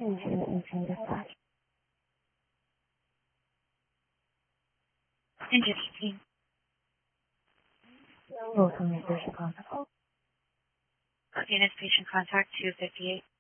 Engine dispatch. Engine 18. Welcome to patient contact. Venus patient contact 258.